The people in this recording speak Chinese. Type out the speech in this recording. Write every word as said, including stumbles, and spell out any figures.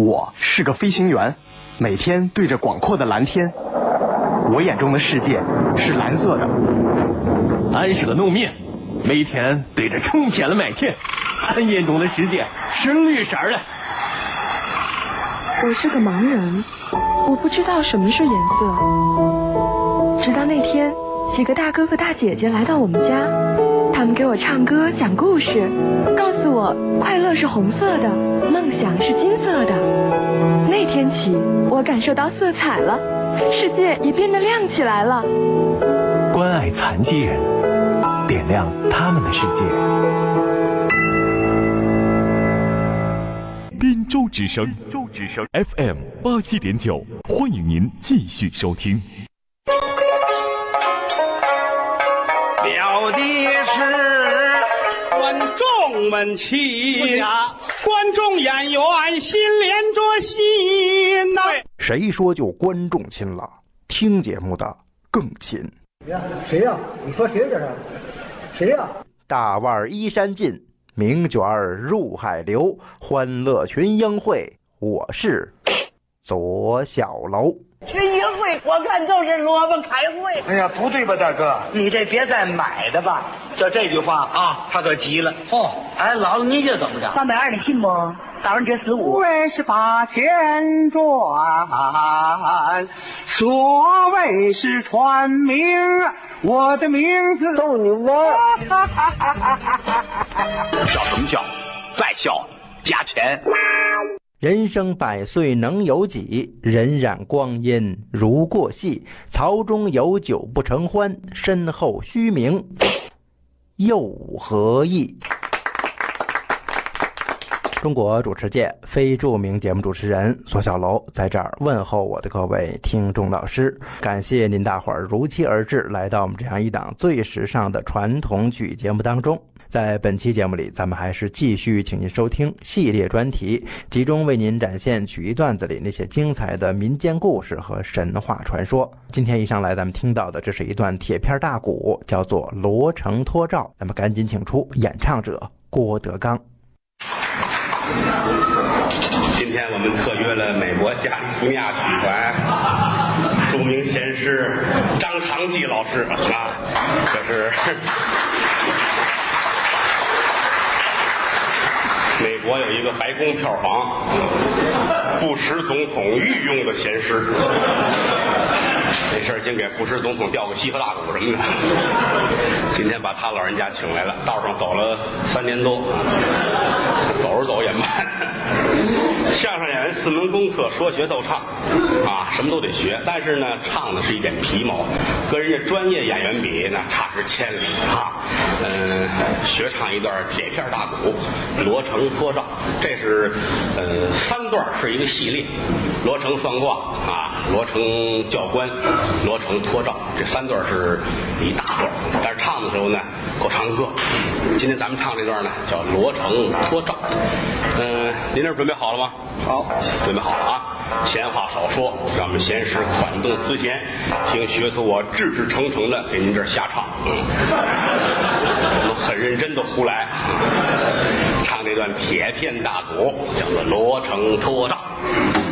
我是个飞行员，每天对着广阔的蓝天，我眼中的世界是蓝色的。 俺是个农民，每天对着春天的麦田，俺眼中的世界是绿色的。 我是个盲人，我不知道什么是颜色。直到那天，几个大哥哥大姐姐来到我们家，他们给我唱歌讲故事，告诉我快乐是红色的，梦想是金色的。那天起，我感受到色彩了，世界也变得亮起来了。 关爱残疾人，点亮他们的世界。 滨州之声，州之声 F M 八七点九，欢迎您继续收听。 表的是观众们亲呀，观众演员心连着心呐、啊。 谁说就观众亲了？听节目的更亲。 谁呀、啊？你说谁这是？谁呀、啊？ 大腕衣衫尽，名卷入海流，欢乐群英会，我是左小楼。 群英会我看都是萝卜开会。 哎呀，不对吧，大哥？ 你这别再买的吧。 就这句话啊，他可急了。 哦， 哎，姥姥你这怎么着？ 三百二，你信不？打完折十五。 为是把钱赚，所谓是传名，我的名字逗你玩。 笑什么笑？再笑加钱。 人生百岁能有几？荏苒光阴如过隙。槽中有酒不成欢，身后虚名又何益？中国主持界非著名节目主持人左小楼在这儿问候我的各位听众老师，感谢您大伙儿如期而至，来到我们这样一档最时尚的传统曲节目当中。在本期节目里，咱们还是继续请您收听系列专题，集中为您展现曲艺段子里那些精彩的民间故事和神话传说。今天一上来咱们听到的这是一段铁片大鼓，叫做罗成托赵。那么赶紧请出演唱者郭德纲。 今天我们特约了美国加利福尼亚曲团著名贤师张长记老师啊，这是美国有一个白宫票房布什总统御用的贤师，没事净给布什总统吊个西河大鼓什么的。今天把他老人家请来了，道上走了三年多，走着走也慢。相声演员四门功课，说学逗唱啊，什么都得学。但是呢，唱的是一点皮毛，跟人家专业演员比那差之千里啊。嗯，学唱一段铁片大鼓，罗成托赵，这是呃三段是一个系列，罗成算卦啊，罗成教官，罗成托赵，这三段是一大段。但是唱的时候呢，够唱歌。今天咱们唱这段呢，叫罗成托赵。嗯、呃，您这准备好了吗？ 好， 准备好了啊！闲话少说，让我们贤师款动丝弦，听学徒我志志诚诚的给您这儿瞎唱，嗯，我们很认真的胡来，唱这段铁片大鼓，叫做罗成托赵。